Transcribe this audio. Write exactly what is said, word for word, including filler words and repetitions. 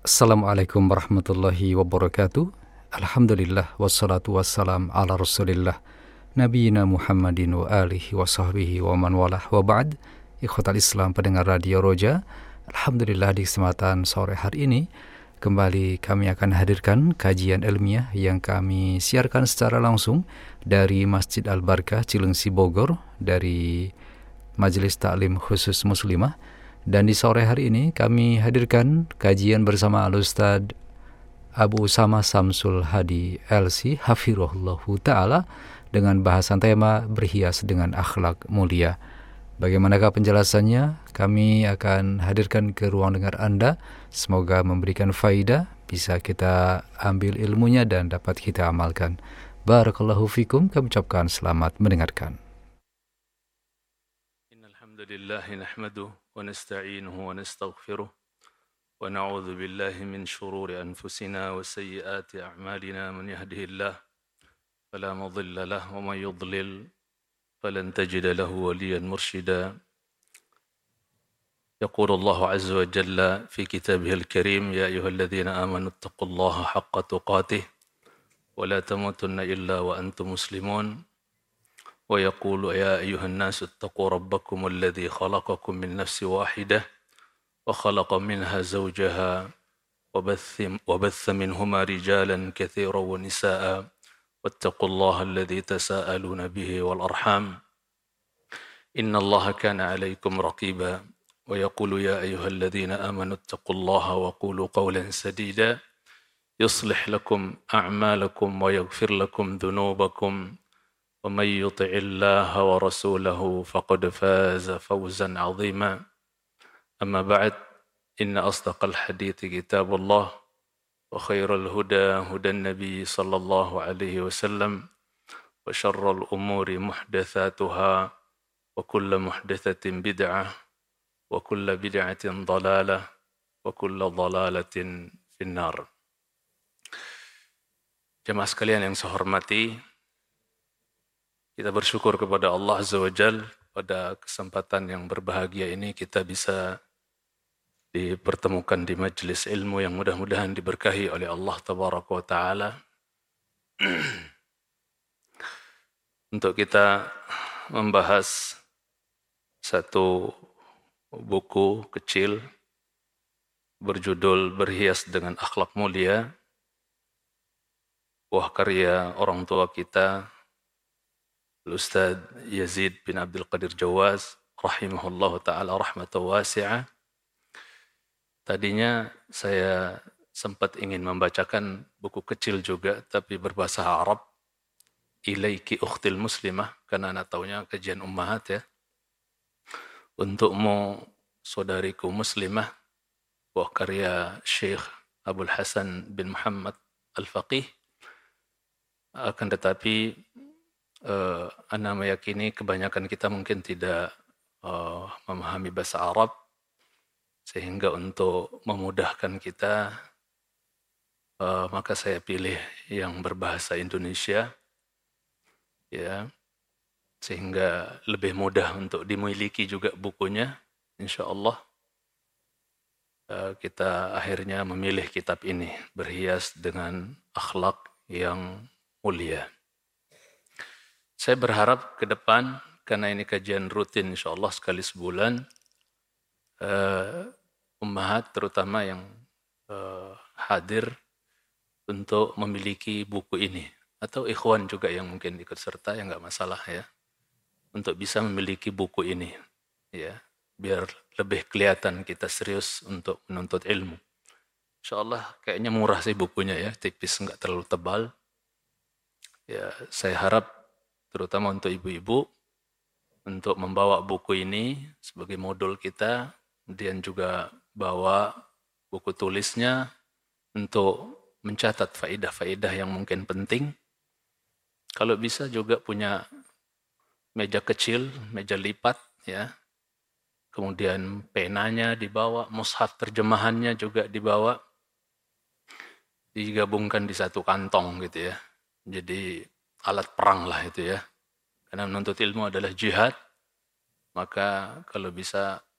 Assalamualaikum warahmatullahi wabarakatuh. Alhamdulillah wassalatu wassalam ala rasulillah Nabiyina Muhammadin wa alihi wa sahbihi wa man walah wa ba'd. Ikhwatal Islam pendengar Radio Roja, Alhamdulillah di kesempatan sore hari ini kembali kami akan hadirkan kajian ilmiah yang kami siarkan secara langsung dari Masjid Al-Barkah Cilengsi Bogor, dari Majelis Taklim Khusus Muslimah. Dan di sore hari ini kami hadirkan kajian bersama Al-Ustadz Abu Usama Samsul Hadi L C Hafirullahu Ta'ala dengan bahasan tema berhias dengan akhlak mulia. Bagaimanakah penjelasannya? Kami akan hadirkan ke ruang dengar Anda. Semoga memberikan faidah, bisa kita ambil ilmunya dan dapat kita amalkan. Barakallahu fikum, kami ucapkan selamat mendengarkan. Alhamdulillah nahmaduhu wa nasta'inuhu wa nastaghfiruh wa na'udzu billahi min shururi anfusina wa sayyiati a'malina. Man yahdihillah fala mudilla lahu wa man yudlil falan tajida lahu waliyan murshida. Yaqulu Allah azza wa jalla fi kitabihil karim, ya ayyuhalladzina amanu ittaqullaha haqqa tuqatih wa la tamutunna illa wa antum muslimun. ويقول يا أيها الناس اتقوا ربكم الذي خلقكم من نفس واحدة وخلق منها زوجها وبث, وبث منهما رجالا كثيرا ونساء واتقوا الله الذي تساءلون به والأرحام إن الله كان عليكم رقيبا. ويقول يا أيها الذين آمنوا اتقوا الله وقولوا قولا سديدا يصلح لكم أعمالكم ويغفر لكم ذنوبكم ومن يطع الله ورسوله فقد فاز فوزا عظيما. أما بعد، إن أصدق الحديث كتاب الله وخير الهدى هدى النبي صلى الله عليه وسلم وشر الأمور محدثاتها وكل محدثة بدعة وكل بدعة ضلالة وكل ضلالة في النار. Jemaah sekalian yang saya hormati, kita bersyukur kepada Allah Azza wa Jal pada kesempatan yang berbahagia ini kita bisa dipertemukan di majelis ilmu yang mudah-mudahan diberkahi oleh Allah Tabaraka wa Ta'ala untuk kita membahas satu buku kecil berjudul Berhias dengan Akhlak Mulia, buah karya orang tua kita Al-Ustadz Yazid bin Abdul Qadir Jawaz rahimahullah ta'ala rahmatan wasi'ah. Tadinya saya sempat ingin membacakan buku kecil juga, tapi berbahasa Arab, Ilaiki Ukhtil Muslimah, karena anak taunya kajian ummahat ya. Untukmu saudariku muslimah, buah karya Syekh Abdul Hasan bin Muhammad Al-Faqih. Akan tetapi Uh, Anda meyakini kebanyakan kita mungkin tidak uh, memahami bahasa Arab, sehingga untuk memudahkan kita uh, maka saya pilih yang berbahasa Indonesia ya, sehingga lebih mudah untuk dimiliki juga bukunya. InsyaAllah uh, kita akhirnya memilih kitab ini, Berhias dengan Akhlak yang Mulia. Saya berharap ke depan, karena ini kajian rutin insyaAllah sekali sebulan, uh, ummahat terutama yang uh, hadir untuk memiliki buku ini, atau ikhwan juga yang mungkin ikut serta, ya nggak masalah ya, untuk bisa memiliki buku ini, ya, biar lebih kelihatan kita serius untuk menuntut ilmu. InsyaAllah kayaknya murah sih bukunya ya, tipis, nggak terlalu tebal. Ya, saya harap terutama untuk ibu-ibu, untuk membawa buku ini sebagai modul kita, kemudian juga bawa buku tulisnya untuk mencatat faedah-faedah yang mungkin penting. Kalau bisa juga punya meja kecil, meja lipat, ya. Kemudian penanya dibawa, mushaf terjemahannya juga dibawa, digabungkan di satu kantong gitu ya. Jadi alat perang lah itu ya. Karena menuntut ilmu adalah jihad, maka kalau bisa